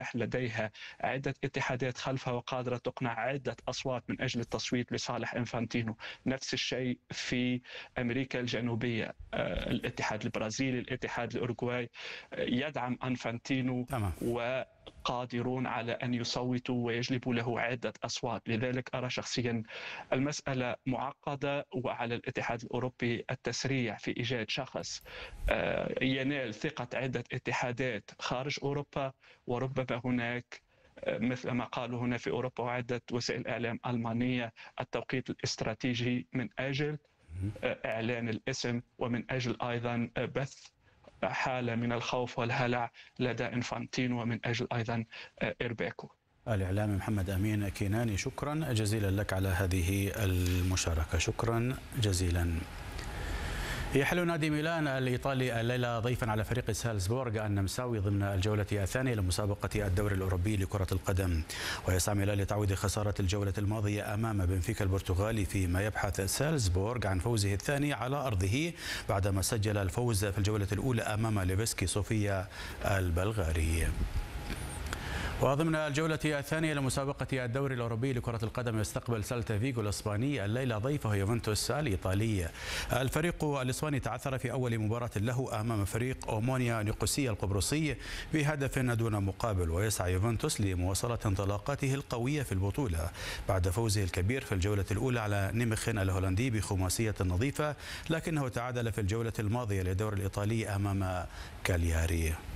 لديها عدة اتحادات خلفها وقادرة تقنع عدة أصوات من أجل التصويت لصالح إنفانتينو. نفس الشيء في أمريكا الجنوبية، الاتحاد البرازيلي، الاتحاد الأوروغواي يدعم إنفانتينو تمام. وقادرون على أن يصوتوا ويجلبوا له عدة أصوات. لذلك أرى شخصيا المسألة معقدة، وعلى الاتحاد الأوروبي التسريع في إيجاد شخص ينال ثقة عدة اتحادات خارج أوروبا. وربما هناك مثل ما قالوا هنا في أوروبا وعدة وسائل إعلام ألمانية التوقيت الاستراتيجي من أجل إعلان الاسم، ومن أجل أيضا بث حالة من الخوف والهلع لدى إنفانتينو، ومن أجل أيضا إرباكو. الإعلامي محمد أمين كيناني، شكرا جزيلا لك على هذه المشاركة. شكرا جزيلا. يحل نادي ميلان الإيطالي الليلة ضيفا على فريق سالزبورغ النمساوي ضمن الجولة الثانية لمسابقة الدوري الأوروبي لكرة القدم. ويسعى ميلان لتعويض خسارة الجولة الماضية أمام بنفيكا البرتغالي، فيما يبحث سالزبورغ عن فوزه الثاني على أرضه بعدما سجل الفوز في الجولة الأولى أمام ليفسكي صوفيا البلغاري. وضمن الجولة الثانية لمسابقة الدوري الأوروبي لكرة القدم يستقبل سيلتا فيغو الإسباني الليلة ضيفه يوفنتوس الإيطالي. الفريق الإسباني تعثر في أول مباراة له أمام فريق أومونيا نيقوسيا القبرصي بهدف دون مقابل، ويسعى يوفنتوس لمواصلة انطلاقاته القوية في البطولة بعد فوزه الكبير في الجولة الأولى على نيمخن الهولندي بخماسية نظيفة، لكنه تعادل في الجولة الماضية للدوري الإيطالي أمام كالياري.